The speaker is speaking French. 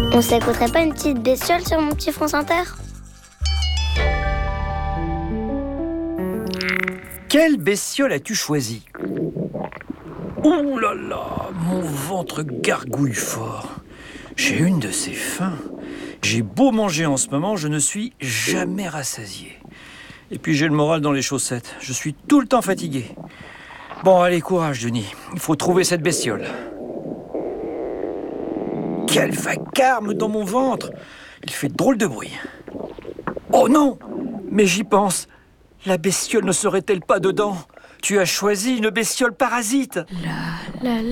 On s'écouterait pas une petite bestiole sur mon petit France Inter? Quelle bestiole as-tu choisi? Ouh là là, mon ventre gargouille fort. J'ai une de ces faims. J'ai beau manger en ce moment, je ne suis jamais rassasié. Et puis j'ai le moral dans les chaussettes. Je suis tout le temps fatigué. Bon, allez, courage, Denis. Il faut trouver cette bestiole. Quel vacarme dans mon ventre! Il fait drôle de bruit. Oh non! Mais j'y pense. La bestiole ne serait-elle pas dedans? Tu as choisi une bestiole parasite.